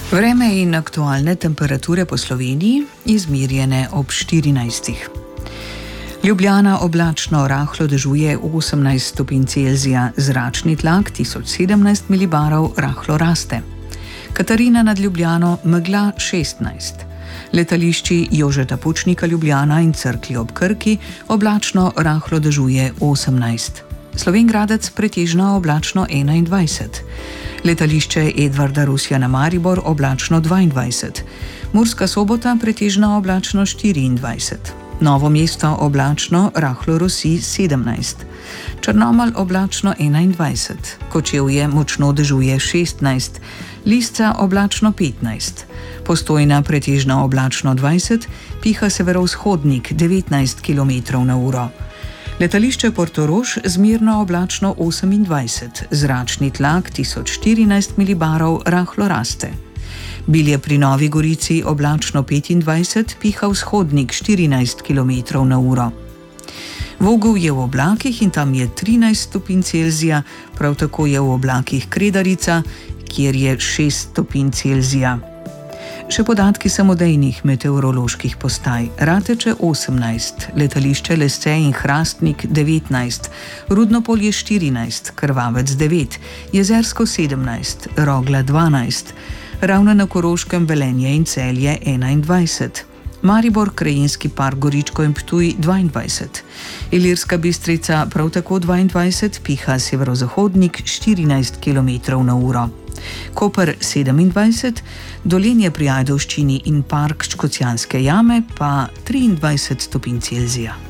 Vreme in aktualne temperature po Sloveniji izmerjene ob 14. Ljubljana oblačno, rahlo dežuje 18 stopinj Celzija, zračni tlak 1017 milibarov, rahlo raste. Katarina nad Ljubljano, megla 16. Letališči Jožeta Pučnika Ljubljana in Cerklje ob Krki oblačno, rahlo dežuje 18. Slovenj Gradec pretežno oblačno 21. Letališče Edvarda Rusjana Maribor oblačno 22. Murska Sobota pretežno oblačno 24. Novo mesto oblačno, rahlo rosi 17. Črnomelj oblačno 21. Kočevje močno dežuje 16. Lisca oblačno 15. Postojna pretežno oblačno 20. Piha severovzhodnik 19 km/h. Letališče Portorož zmerno oblačno 28, zračni tlak 1014 milibarov, rahlo raste. Bilje pri Novi Gorici oblačno 25, piha vzhodnik 14 km/h. Vogel je v oblakih in tam je 13 stopinj Celzija, prav tako je v oblakih Kredarica, kjer je 6 stopinj Celzija. Še podatki samodejnih meteoroloških postaj: Rateče 18, letališče Lesce in Hrastnik 19, Rudnopolje 14, Krvavec 9, Jezersko 17, Rogla 12, Ravne na Koroškem, Velenje in Celje 21, Maribor, Krajinski park Goričko in Ptuj 22, Ilirska Bistrica prav tako 22, piha severozahodnik 14 km/h. Koper 27, Dolenje pri Ajdovščini in park Škocjanske jame pa 23 stopinj Celzija.